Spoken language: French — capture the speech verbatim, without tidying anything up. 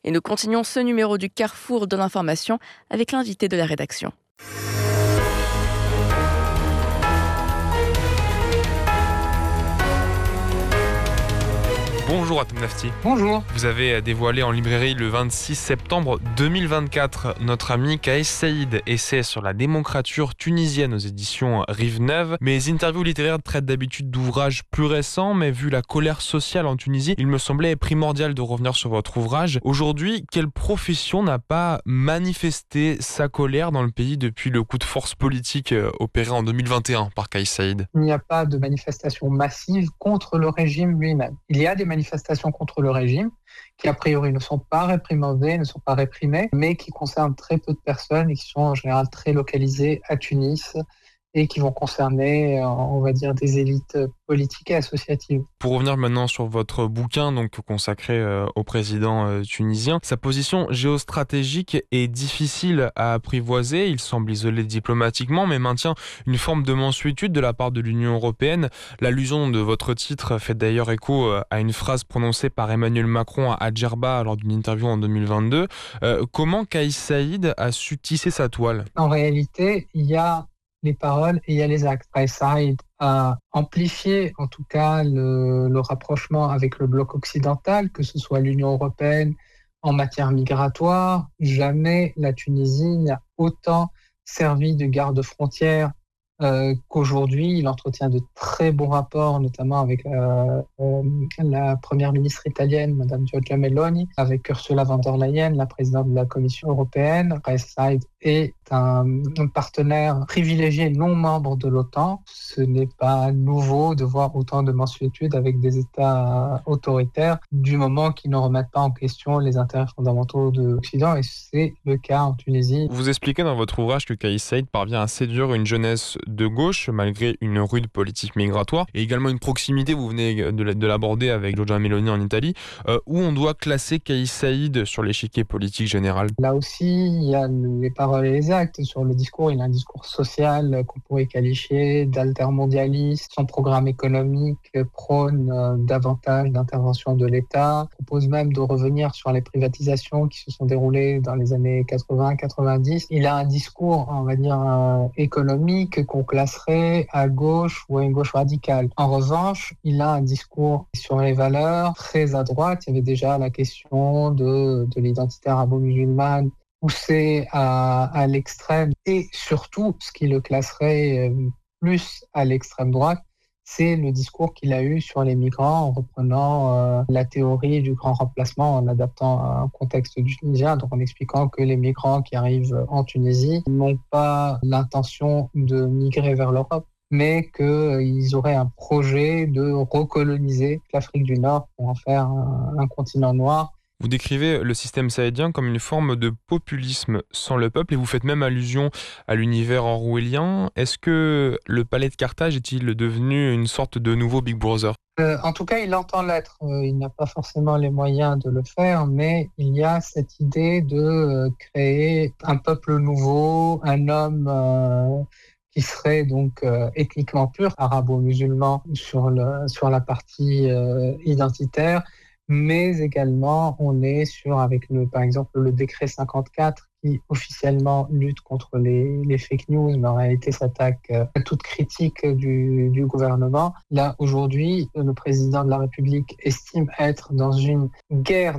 Et nous continuons ce numéro du Carrefour de l'information avec l'invité de la rédaction. Bonjour Atom Nafti. Bonjour. Vous avez dévoilé en librairie le vingt-six septembre deux mille vingt-quatre notre ami Kais Saïd, essai sur la démocrature tunisienne aux éditions Rive Neuve. Mes interviews littéraires traitent d'habitude d'ouvrages plus récents, mais vu la colère sociale en Tunisie, il me semblait primordial de revenir sur votre ouvrage. Aujourd'hui, quelle profession n'a pas manifesté sa colère dans le pays depuis le coup de force politique opéré en deux mille vingt et un par Kais Saïd? Il n'y a pas de manifestation massive contre le régime lui-même. Il y a des manifestations contre le régime qui a priori ne sont pas réprimandées, ne sont pas réprimées, mais qui concernent très peu de personnes et qui sont en général très localisées à Tunis et qui vont concerner, on va dire, des élites politiques et associatives. Pour revenir maintenant sur votre bouquin donc consacré euh, au président euh, tunisien, sa position géostratégique est difficile à apprivoiser. Il semble isolé diplomatiquement, mais maintient une forme de mansuétude de la part de l'Union européenne. L'allusion de votre titre fait d'ailleurs écho euh, à une phrase prononcée par Emmanuel Macron à Djerba lors d'une interview en deux mille vingt-deux. Euh, comment Kais Saïd a su tisser sa toile? En réalité, il y a les paroles et il y a les actes. Kais Saïd a amplifié en tout cas le, le rapprochement avec le bloc occidental, que ce soit l'Union européenne en matière migratoire. Jamais la Tunisie n'a autant servi de garde-frontière euh, qu'aujourd'hui. Il entretient de très bons rapports, notamment avec euh, euh, la première ministre italienne, Madame Giorgia Meloni, avec Ursula von der Leyen, la présidente de la Commission européenne. Kais Saïd est un, un partenaire privilégié non membre de l'OTAN. Ce n'est pas nouveau de voir autant de mansuétude avec des États autoritaires du moment qu'ils ne remettent pas en question les intérêts fondamentaux de l'Occident, et c'est le cas en Tunisie. Vous expliquez dans votre ouvrage que Kais Saïd parvient à séduire une jeunesse de gauche malgré une rude politique migratoire et également une proximité, vous venez de l'aborder avec Giorgia Meloni en Italie, euh, où on doit classer Kais Saïd sur l'échiquier politique général. Là aussi, il y a les paroles et les actes. Sur le discours, il a un discours social qu'on pourrait qualifier d'altermondialiste. Son programme économique prône euh, davantage d'intervention de l'État, propose même de revenir sur les privatisations qui se sont déroulées dans les années quatre-vingts quatre-vingt-dix. Il a un discours, on va dire, euh, économique qu'on classerait à gauche ou à une gauche radicale. En revanche, il a un discours sur les valeurs très à droite. Il y avait déjà la question de, de l'identité arabo-musulmane poussé à, à l'extrême, et surtout, ce qui le classerait plus à l'extrême droite, c'est le discours qu'il a eu sur les migrants en reprenant euh, la théorie du grand remplacement, en adaptant à un contexte du tunisien, donc en expliquant que les migrants qui arrivent en Tunisie n'ont pas l'intention de migrer vers l'Europe, mais qu'ils auraient un projet de recoloniser l'Afrique du Nord pour en faire un, un continent noir. Vous décrivez le système saïdien comme une forme de populisme sans le peuple et vous faites même allusion à l'univers orwellien. Est-ce que le palais de Carthage est-il devenu une sorte de nouveau Big Brother ? Euh, en tout cas, il entend l'être. Euh, il n'a pas forcément les moyens de le faire, mais il y a cette idée de euh, créer un peuple nouveau, un homme euh, qui serait donc euh, ethniquement pur, arabo-musulman sur, le, sur la partie euh, identitaire, mais également on est sur, avec le, par exemple le décret cinquante-quatre qui officiellement lutte contre les, les fake news, mais en réalité s'attaque à toute critique du, du gouvernement. Là, aujourd'hui, le président de la République estime être dans une guerre